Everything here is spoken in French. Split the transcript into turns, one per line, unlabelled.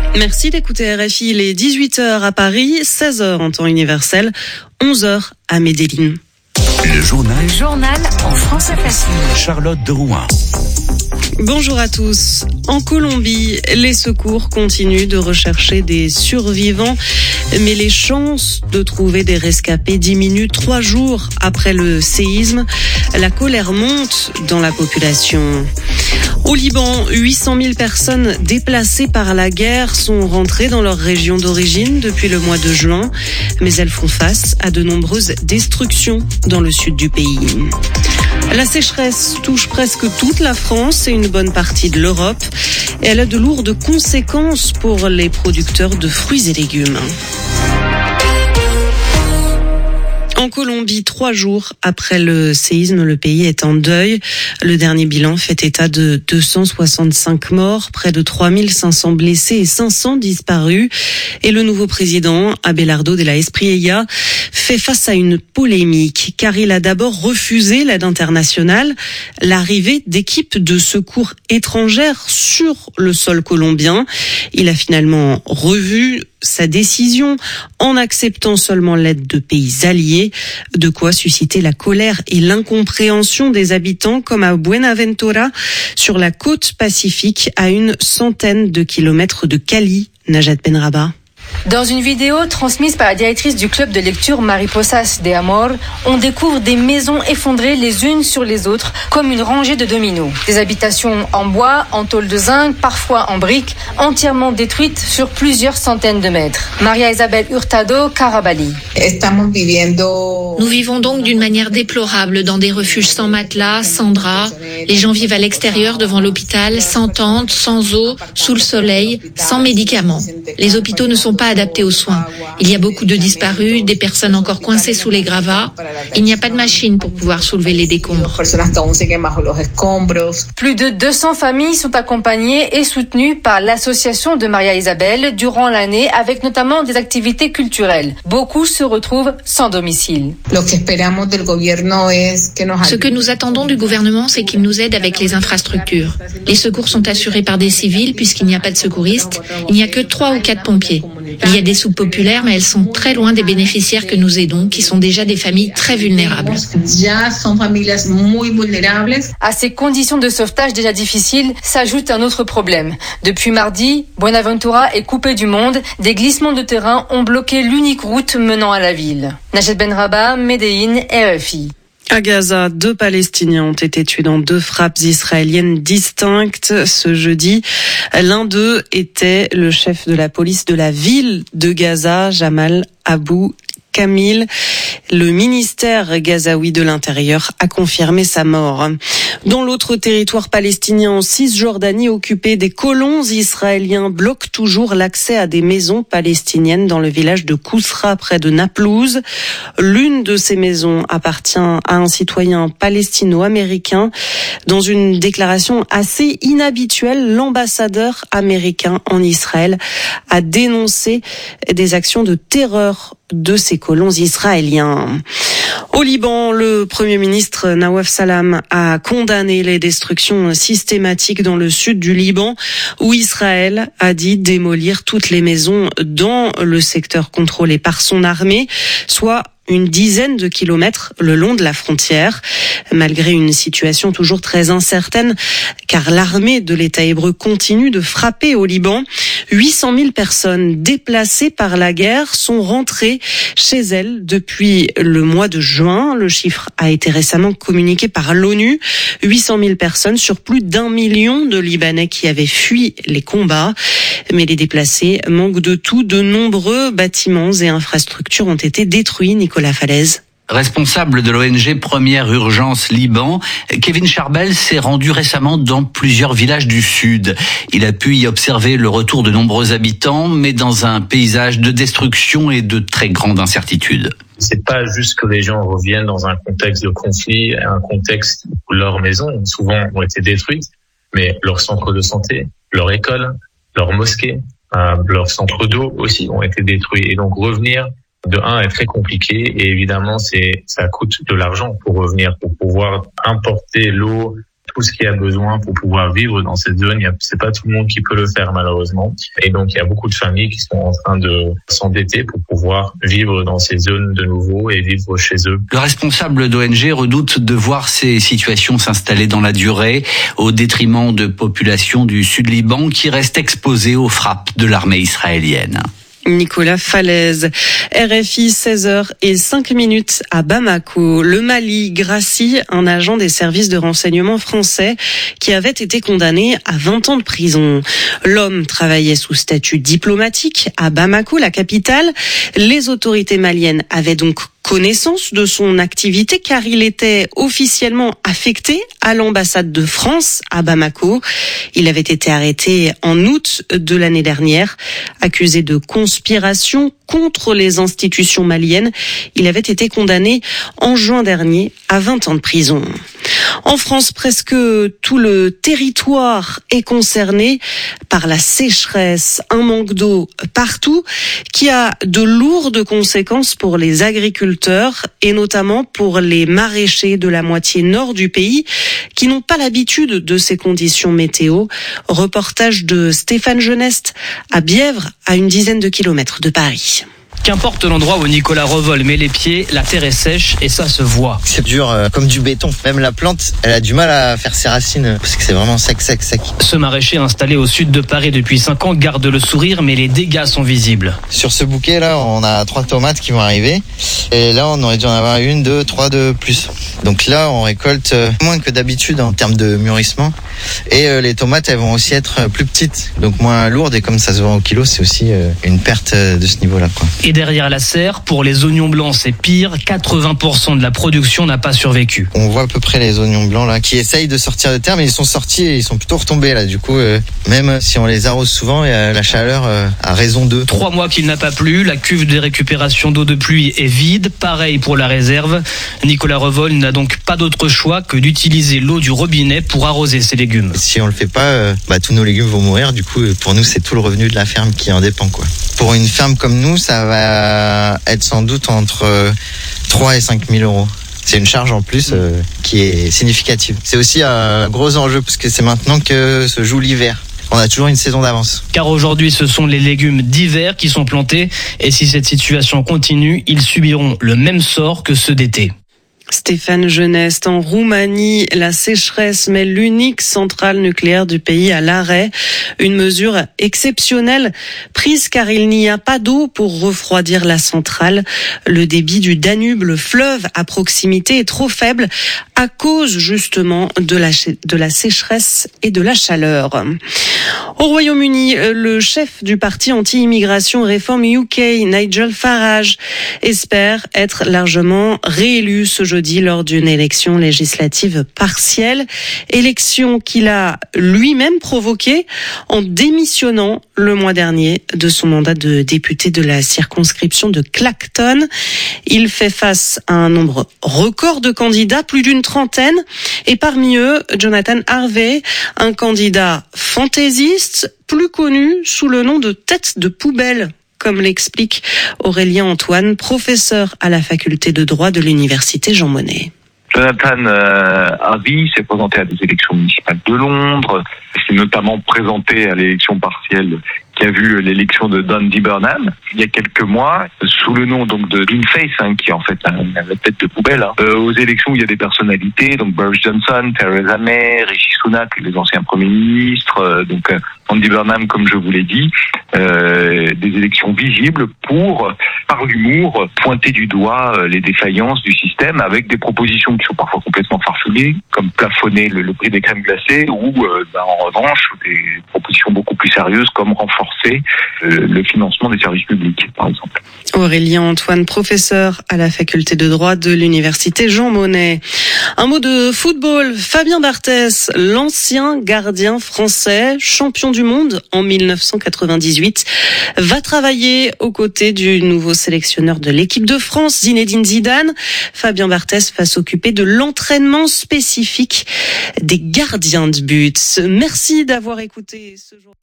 Merci d'écouter RFI. Il est 18h à Paris, 16h en temps universel, 11h à Medellín.
Le journal
en français facile.
Charlotte de Rouen.
Bonjour à tous. En Colombie, les secours continuent de rechercher des survivants, mais les chances de trouver des rescapés diminuent 3 jours après le séisme. La colère monte dans la population. Au Liban, 800 000 personnes déplacées par la guerre sont rentrées dans leur région d'origine depuis le mois de juin, mais elles font face à de nombreuses destructions dans le sud du pays. La sécheresse touche presque toute la France et une bonne partie de l'Europe, et elle a de lourdes conséquences pour les producteurs de fruits et légumes. En Colombie, 3 jours après le séisme, le pays est en deuil. Le dernier bilan fait état de 265 morts, près de 3500 blessés et 500 disparus. Et le nouveau président, Abelardo de la Espriella, fait face à une polémique, car il a d'abord refusé l'aide internationale, l'arrivée d'équipes de secours étrangères sur le sol colombien. Il a finalement revu sa décision en acceptant seulement l'aide de pays alliés, de quoi susciter la colère et l'incompréhension des habitants comme à Buenaventura, sur la côte pacifique à une centaine de kilomètres de Cali. Najat Benrabah.
Dans une vidéo transmise par la directrice du club de lecture Mariposas de Amor, on découvre des maisons effondrées les unes sur les autres, comme une rangée de dominos. Des habitations en bois, en tôle de zinc, parfois en briques, entièrement détruites sur plusieurs centaines de mètres. Maria Isabel Hurtado Carabali.
Nous vivons donc d'une manière déplorable dans des refuges sans matelas, sans draps. Les gens vivent à l'extérieur devant l'hôpital, sans tente, sans eau, sous le soleil, sans médicaments. Les hôpitaux ne sont pas adaptés aux soins. Il y a beaucoup de disparus, des personnes encore coincées sous les gravats. Il n'y a pas de machine pour pouvoir soulever les décombres.
Plus de 200 familles sont accompagnées et soutenues par l'association de Maria Isabel durant l'année, avec notamment des activités culturelles. Beaucoup se retrouvent sans domicile.
Ce que nous attendons du gouvernement, c'est qu'il nous aide avec les infrastructures. Les secours sont assurés par des civils puisqu'il n'y a pas de secouristes. Il n'y a que 3 ou 4 pompiers. Il y a des soupes populaires, mais elles sont très loin des bénéficiaires que nous aidons, qui sont déjà des familles très vulnérables.
À ces conditions de sauvetage déjà difficiles, s'ajoute un autre problème. Depuis mardi, Buenaventura est coupée du monde. Des glissements de terrain ont bloqué l'unique route menant à la ville. Najat Benrabah, Medellín, RFI.
À Gaza, 2 Palestiniens ont été tués dans 2 frappes israéliennes distinctes ce jeudi. L'un d'eux était le chef de la police de la ville de Gaza, Jamal Abou Kamil. Le ministère gazaoui de l'Intérieur a confirmé sa mort. Dans l'autre territoire palestinien en Cisjordanie occupé, des colons israéliens bloquent toujours l'accès à des maisons palestiniennes dans le village de Kousra près de Naplouse. L'une de ces maisons appartient à un citoyen palestino-américain. Dans une déclaration assez inhabituelle, l'ambassadeur américain en Israël a dénoncé des actions de terreur de ces colons israéliens. Au Liban, le Premier ministre Nawaf Salam a condamné les destructions systématiques dans le sud du Liban, où Israël a dit démolir toutes les maisons dans le secteur contrôlé par son armée, soit une dizaine de kilomètres le long de la frontière, malgré une situation toujours très incertaine, car l'armée de l'État hébreu continue de frapper au Liban. 800 000 personnes déplacées par la guerre sont rentrées chez elles depuis le mois de juin. Le chiffre a été récemment communiqué par l'ONU. 800 000 personnes sur plus d'1 million de Libanais qui avaient fui les combats. Mais les déplacés manquent de tout. De nombreux bâtiments et infrastructures ont été détruits. Nicolas Falaise.
Responsable de l'ONG Première Urgence Liban, Kevin Charbel s'est rendu récemment dans plusieurs villages du Sud. Il a pu y observer le retour de nombreux habitants, mais dans un paysage de destruction et de très grande incertitude.
C'est pas juste que les gens reviennent dans un contexte de conflit, un contexte où leurs maisons, souvent, ont été détruites, mais leur centre de santé, leur école, leur mosquée, leur centre d'eau aussi ont été détruits. Et donc revenir de un est très compliqué et évidemment ça coûte de l'argent pour revenir, pour pouvoir importer l'eau tout ce qu'il y a besoin pour pouvoir vivre dans cette zone. C'est pas tout le monde qui peut le faire malheureusement. Et donc il y a beaucoup de familles qui sont en train de s'endetter pour pouvoir vivre dans ces zones de nouveau et vivre chez eux.
Le responsable d'ONG redoute de voir ces situations s'installer dans la durée au détriment de populations du sud Liban qui restent exposées aux frappes de l'armée israélienne.
Nicolas Falaise. RFI, 16h05 à Bamako. Le Mali gracie un agent des services de renseignement français qui avait été condamné à 20 ans de prison. L'homme travaillait sous statut diplomatique à Bamako, la capitale. Les autorités maliennes avaient donc connaissance de son activité car il était officiellement affecté à l'ambassade de France à Bamako. Il avait été arrêté en août de l'année dernière, accusé de conspiration contre les institutions maliennes. Il avait été condamné en juin dernier à 20 ans de prison. En France, presque tout le territoire est concerné par la sécheresse, un manque d'eau partout qui a de lourdes conséquences pour les agriculteurs et notamment pour les maraîchers de la moitié nord du pays qui n'ont pas l'habitude de ces conditions météo. Reportage de Stéphane Geneste à Bièvre, à une dizaine de kilomètres de Paris.
Qu'importe l'endroit où Nicolas Revol met les pieds, la terre est sèche et ça se voit.
C'est dur comme du béton. Même la plante, elle a du mal à faire ses racines parce que c'est vraiment sec.
Ce maraîcher installé au sud de Paris depuis 5 ans garde le sourire mais les dégâts sont visibles.
Sur ce bouquet là, on a 3 tomates qui vont arriver et là on aurait dû en avoir 1, 2, 3 de plus. Donc là on récolte moins que d'habitude en termes de mûrissement et les tomates elles vont aussi être plus petites, donc moins lourdes et comme ça se vend au kilo, c'est aussi une perte de ce niveau là quoi.
Et derrière la serre, pour les oignons blancs, c'est pire. 80% de la production n'a pas survécu.
On voit à peu près les oignons blancs là qui essayent de sortir de terre, mais ils sont sortis et ils sont plutôt retombés là. Du coup, même si on les arrose souvent, la chaleur a raison d'eux.
3 mois qu'il n'a pas plu, la cuve de récupération d'eau de pluie est vide. Pareil pour la réserve. Nicolas Revol n'a donc pas d'autre choix que d'utiliser l'eau du robinet pour arroser ses légumes.
Si on le fait pas, tous nos légumes vont mourir. Du coup, pour nous, c'est tout le revenu de la ferme qui en dépend quoi. Pour une ferme comme nous, ça va être sans doute entre 3 et 5 000 euros. C'est une charge en plus qui est significative. C'est aussi un gros enjeu parce que c'est maintenant que se joue l'hiver. On a toujours une saison d'avance.
Car aujourd'hui, ce sont les légumes d'hiver qui sont plantés et si cette situation continue, ils subiront le même sort que ceux d'été.
Stéphane Geneste. En Roumanie, la sécheresse met l'unique centrale nucléaire du pays à l'arrêt. Une mesure exceptionnelle prise car il n'y a pas d'eau pour refroidir la centrale. Le débit du Danube, le fleuve à proximité, est trop faible à cause justement de la sécheresse et de la chaleur. Au Royaume-Uni, le chef du parti anti-immigration Reform UK, Nigel Farage, espère être largement réélu ce jeudi lors d'une élection législative partielle, élection qu'il a lui-même provoquée en démissionnant le mois dernier de son mandat de député de la circonscription de Clacton. Il fait face à un nombre record de candidats, plus d'une trentaine, et parmi eux, Jonathan Harvey, un candidat fantaisiste, plus connu sous le nom de tête de poubelle, comme l'explique Aurélien Antoine, professeur à la faculté de droit de l'université Jean Monnet.
Jonathan Harvey s'est présenté à des élections municipales de Londres, s'est notamment présenté à l'élection partielle qui a vu l'élection de Dundee Burnham il y a quelques mois, sous le nom donc de Greenface, qui est en fait la tête de poubelle. Aux élections où il y a des personnalités, donc Boris Johnson, Theresa May, Rishi Sunak, les anciens premiers ministres, donc Andy Burnham, comme je vous l'ai dit, des élections visibles pour, par l'humour, pointer du doigt les défaillances du système avec des propositions qui sont parfois complètement farfelues, comme plafonner le prix des crèmes glacées ou, en revanche, des propositions beaucoup plus sérieuses comme renforcer le financement des services publics, par exemple.
Aurélien Antoine, professeur à la faculté de droit de l'université Jean Monnet. Un mot de football. Fabien Barthez, l'ancien gardien français, champion du monde en 1998, va travailler aux côtés du nouveau sélectionneur de l'équipe de France, Zinedine Zidane. Fabien Barthez va s'occuper de l'entraînement spécifique des gardiens de but. Merci d'avoir écouté ce jour.